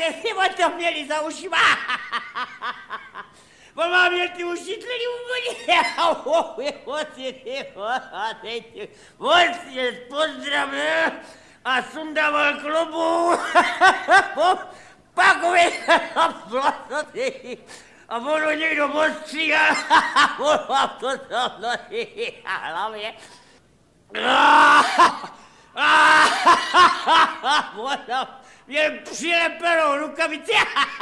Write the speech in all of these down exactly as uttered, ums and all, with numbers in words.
jestli on to měli za ušima. On má měl ty uši tlený úplně. On si je pozdravil a sundával klobu. Pak a ono někdo postříhal. On mám to tam na hlavě. On měl přilepenou rukavici.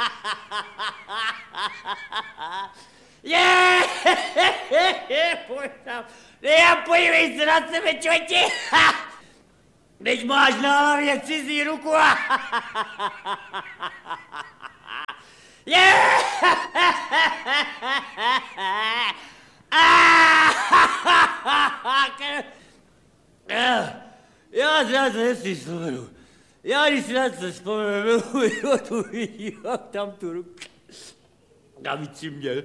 Je, pojď tam. Ne, podívej se na sebe, čoči. Když máš na hlavě cizí ruku. Je. Já se na to nesmí vzpomenu. Já když si na to vzpomenu, jo, tu vidím, tam tu ruku. Navíc měl.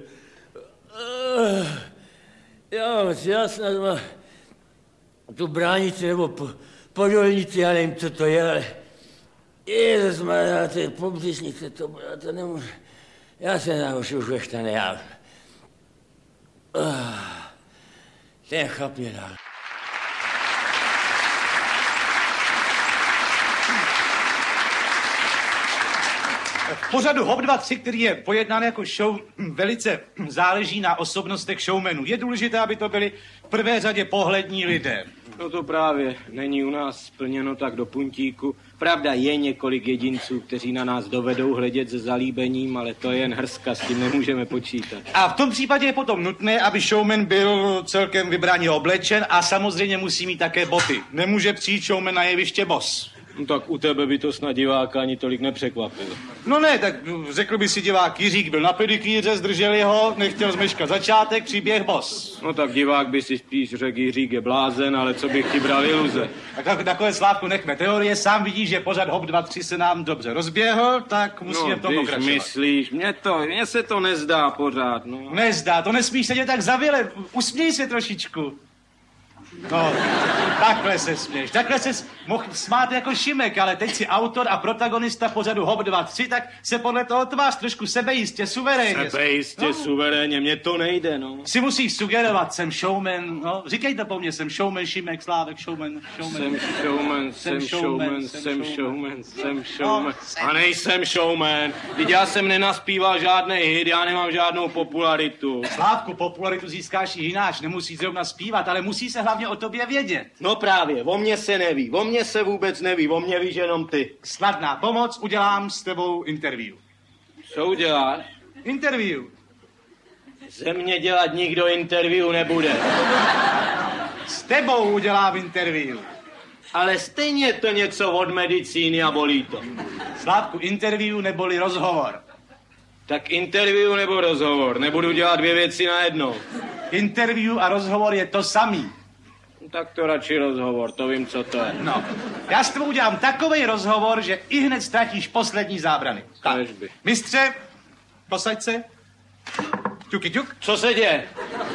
Já, já snad mám tu bránici nebo po, podolnici, já nevím, co to je, ale ježišmarja, to je pobřišnice, to bude, to nemůžu. Já se na už už vechtane, já. Ten chlap mě dal. V pořadu Hop dva tři, který je pojednán jako show, velice záleží na osobnostech showmenů. Je důležité, aby to byli v prvé řadě pohlední lidé. No to právě není u nás splněno tak do puntíku. Pravda, je několik jedinců, kteří na nás dovedou hledět se zalíbením, ale to je jen hrska, s tím nemůžeme počítat. A v tom případě je potom nutné, aby showman byl celkem vybraně oblečen a samozřejmě musí mít také boty. Nemůže přijít showman na jeviště bos. No tak u tebe by to snad diváka ani tolik nepřekvapilo. No ne, tak řekl by si divák, Jiřík byl na pedikýře, zdrželi ho, nechtěl zmeškat začátek, příběh bos. No tak divák by si spíš řekl, Jiřík je blázen, ale co bych ti bral iluze. Tak takové, Slávku, nechme teorie, sám vidíš, že pořad Hop dva tři se nám dobře rozběhl, tak musíme no, v tom pokračovat. myslíš, mně to, mně se to nezdá pořád, no. Nezdá, to nesmíš sedět tak zavěle, usměj se trošičku. No, takhle se směš. Takhle se mohl smát jako Šimek, ale teď si autor a protagonista pořadu Hop dva tři, tak se podle toho tvář trošku sebejistě, suverénně. Sebejistě, no. Suverénně, mně to nejde, no. Si musíš sugerovat, jsem showman, no. Říkejte po mně, jsem showman, Šimek, Slávek, showman, showman. Jsem showman, jsem showman, jsem showman, jsem showman. A nejsem showman. Vždyť já jsem nenaspíval žádný hit, já nemám žádnou popularitu. Slávku, popularitu získáš i jináč, nemusíš zrovna zpívat, ale musí se hlavně o tobě vědět. No právě, o mně se neví, o mně se vůbec neví, o mně víš jenom ty. Snadná pomoc, udělám s tebou interview. Co uděláš? Interview. Ze mě dělat nikdo interview nebude. S tebou udělám interview. Ale stejně to něco od medicíny a bolí to. Slávku, interview neboli rozhovor. Tak interview nebo rozhovor, nebudu dělat dvě věci najednou. Interview a rozhovor je to samý. Tak to radši rozhovor, to vím, co to je. No, já s tebou udělám takovej rozhovor, že i hned ztratíš poslední zábrany. Tak, mistře, posaď se. Ťuky, ťuk. Co se děje?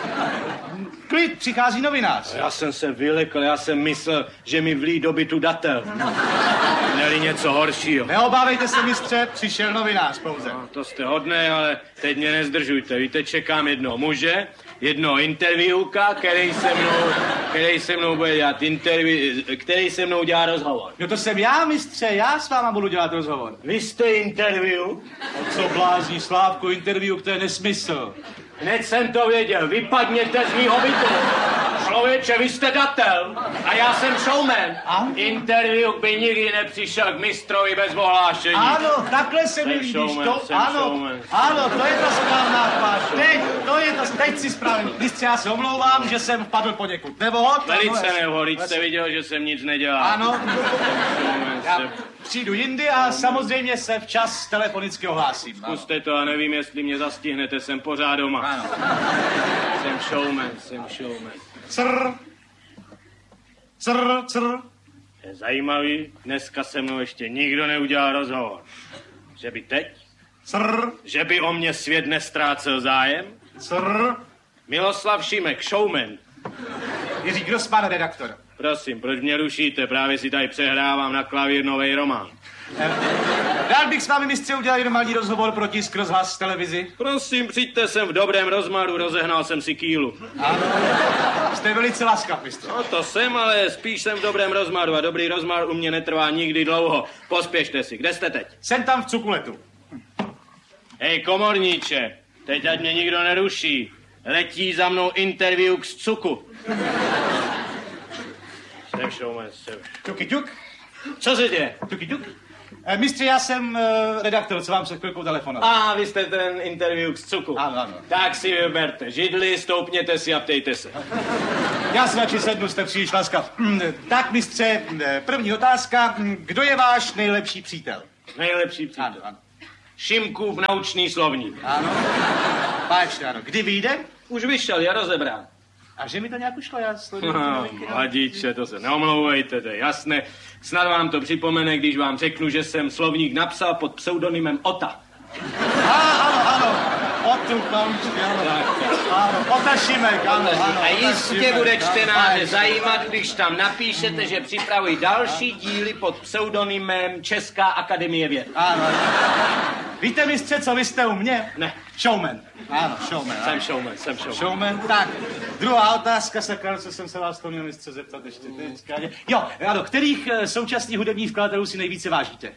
Klid, přichází novinář. Já jsem se vylekl, já jsem myslel, že mi vlí do bytu datel. Měli něco horšího. Neobávejte se, mistře, přišel novinář pouze. No, to jste hodný, ale teď mě nezdržujte. Víte, čekám jednoho muže, jednoho interviewka, který se mnou, který se mnou bude dělat interview, který se mnou dělá rozhovor. No to jsem já, mistře, já s váma budu dělat rozhovor. Vy jste interview? A co blází, Slávku, interview, to je nesmysl. Hned jsem to věděl, vypadněte z mýho bytu. Člověče, vy jste datel a já jsem showman. A? Interview by nikdy nepřišel k mistrovi bez ohlášení. Ano, takhle se mi líbíš. Showman, to, ano, showman. ano, to je ta správná tvář. Teď, to je to, teď si správný. Mistře, já se omlouvám, že jsem vpadl poněkud nevhod. Velice nevhod, jste viděl, že jsem nic nedělal. Ano, já přijdu jindy a samozřejmě se včas telefonicky ohlásím. Zkuste to a nevím, jestli mě zastihnete, jsem pořád doma. Ano. Jsem showman, jsem showman. Crr. Crr, crr. Je zajímavý, dneska se mnou ještě nikdo neudělal rozhovor. Že by teď? Crr. Že by o mě svět nestrácel zájem? Crr. Miloslav Šimek, showman. Jiří Grossman, redaktor. Prosím, proč mě rušíte? Právě si tady přehrávám na klavír novej román. Rád bych s vámi, mistře, udělal jenom malý rozhovor pro tisk, rozhlas, televizi. Prosím, přijďte sem v dobrém rozmaru, rozehnal jsem si kýlu. Ano, jste velice laskav, mistře. No to jsem, ale spíš jsem v dobrém rozmaru a dobrý rozmar u mě netrvá nikdy dlouho. Pospěšte si, kde jste teď? Jsem tam v cukuletu. Hej, komorníče, teď ať mě nikdo neruší. Letí za mnou interview k cuku. Jsem showman, jsem. Tuky tuk. Co se děje? Tuky tuk. E, mistře, já jsem e, redaktor, co vám před chvilkou telefonoval. A vy jste ten interview k cuku. Ano, ano. Tak si vyberte židli, stoupněte si a ptejte se. Já si radši sednu, jste příliš laskav. Tak, mistře, první otázka. Kdo je váš nejlepší přítel? Nejlepší přítel. Ano, ano. Šimkův naučný slovník. Ano. Páčně, ano. Kdy vyjde? Už vyšel, je rozebrán. A že mi to nějak ušlo, já sleduju. No, mladíče, to se neomlouvejte, to je jasné. Snad vám to připomene, když vám řeknu, že jsem slovník napsal pod pseudonymem Ota. A, ano, ano. Otu, paučky, ano. Tak, tak. Ano, Ota Šimek, ano, ano. A jistě Šimek, bude ano, čtenáře ano. zajímat, když tam napíšete, že připravují další díly pod pseudonymem Česká akademie věd. Ano, ano. Víte, mistře, co vy jste u mě? Ne. Showman. Ano, showman. Jsem ano. showman, jsem showman. Showman, tak. Druhá otázka, sakra, co jsem se vás to měl, mistře, zeptat ještě teďka. Jo, ano, kterých eh, současných hudebních vkladatelů si nejvíce vážíte?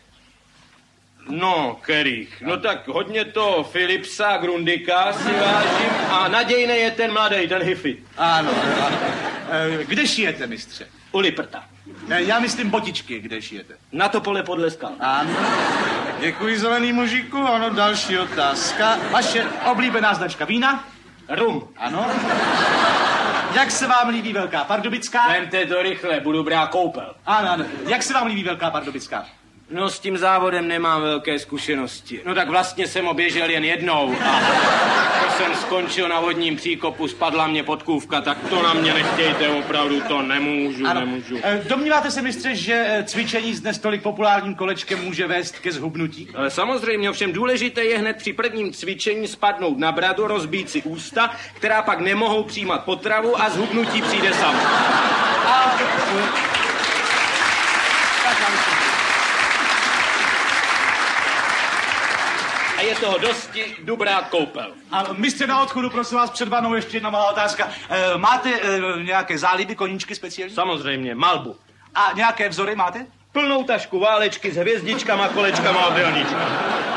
No, kterých? No tak hodně to Philipsa, Grundika si vážím a nadějný je ten mladý, ten hippie. Ano, ano. Eh, Kde šijete, mistře? U Liprta. Eh, Já myslím botičky, kde šijete. Na to pole podle skal. Ano. Děkuji, zelený mužiku. Ano, další otázka. Vaše oblíbená značka vína? Rum. Ano. Jak se vám líbí Velká Pardubická? Vemte to rychle, budu brát koupel. Ano, ano. Jak se vám líbí Velká Pardubická? No s tím závodem nemám velké zkušenosti. No tak vlastně jsem ho běžel jen jednou a to jsem skončil na vodním příkopu, spadla mě podkůvka, tak to na mě nechtějte, opravdu to nemůžu, Ano. nemůžu. Eh, Domníváte se, mistře, že eh, cvičení s dnes tolik populárním kolečkem může vést ke zhubnutí? Ale samozřejmě, ovšem důležité je hned při prvním cvičení spadnout na bradu, rozbít si ústa, která pak nemohou přijímat potravu a zhubnutí přijde samo. A... eh, tak, já myslím. A je toho dosti, jdu brát koupel. A mistře, na odchodu, prosím vás, před vanou ještě jedna malá otázka. E, máte e, nějaké záliby, koníčky speciální? Samozřejmě, malbu. A nějaké vzory máte? Plnou tašku válečky s hvězdičkama, kolečkama a bylničkama.